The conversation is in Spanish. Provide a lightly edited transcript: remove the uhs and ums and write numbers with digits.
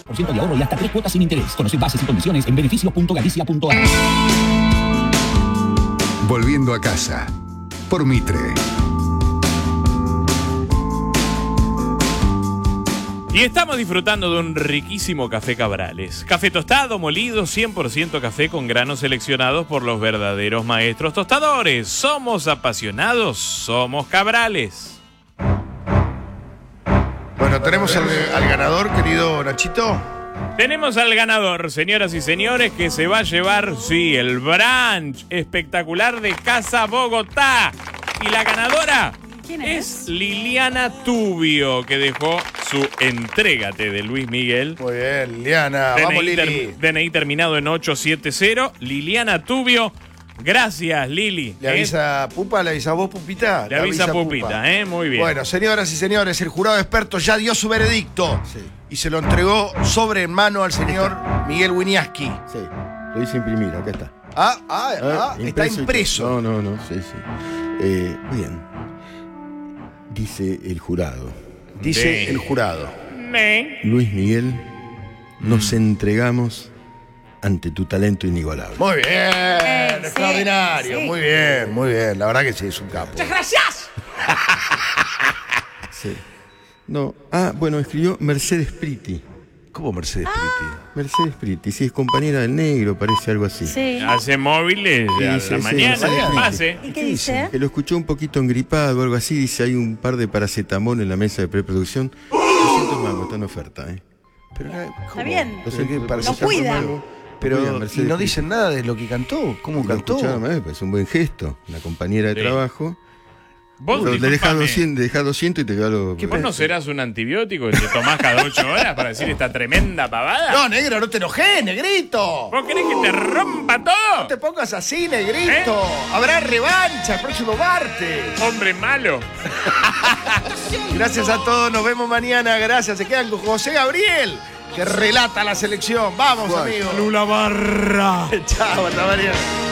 10% de ahorro y hasta 3 cuotas sin interés. Conoce bases y condiciones en beneficios.galicia.ar. Volviendo a casa, por Mitre. Y estamos disfrutando de un riquísimo café Cabrales. Café tostado, molido, 100% café con granos seleccionados por los verdaderos maestros tostadores. Somos apasionados, somos Cabrales. Bueno, tenemos al ganador, querido Nachito. Tenemos al ganador, señoras y señores, que se va a llevar, sí, el brunch espectacular de Casa Bogotá. Y la ganadora es Liliana Tubio, que dejó su Entrégate de Luis Miguel. Muy bien, Liliana. Vamos, Lili. DNI terminado en 870. Liliana Tubio. Gracias, Lili. ¿Le avisa Pupa? ¿Le avisa vos, Pupita? Le avisa Pupita, muy bien. Bueno, señoras y señores, el jurado experto ya dio su veredicto. Sí. Y se lo entregó sobre en mano al señor Miguel Winiaski. Sí, lo hice imprimir, acá está. Está impreso. No, sí. Bien. Dice el jurado. Dice el jurado. Luis Miguel, nos entregamos ante tu talento inigualable. Muy bien, extraordinario. Sí. Muy bien. La verdad que sí, es un capo. ¡Muchas gracias! Sí. No. Bueno, escribió Mercedes Priti. ¿Cómo Mercedes Priti? Mercedes Priti, sí, es compañera del Negro, parece algo así. Sí. Hace móviles a Sí, la sí, mañana, sí, que sí. pase. ¿Y qué dice? Que lo escuchó un poquito engripado o algo así, dice, hay un par de paracetamol en la mesa de preproducción. 200 mangos, está en oferta, Pero, Está bien. No sé qué Lo cuida. Pero ¿y no dicen nada de lo que cantó? ¿Cómo cantó? Es un buen gesto. Una compañera de Sí. trabajo. Vos, Le dejás disculpame, 200 y te queda lo. ¿Vos no serás un antibiótico que te tomás cada 8 horas para decir esta tremenda pavada? No, negro, no te enojes, negrito. ¿Vos querés que te rompa No todo? te pongas así, negrito. Habrá revancha el próximo martes. Hombre malo. Gracias a todos, nos vemos mañana. Gracias, se quedan con José Gabriel, que relata la selección. Vamos, amigos. Lula Barra. Chao, hasta mañana.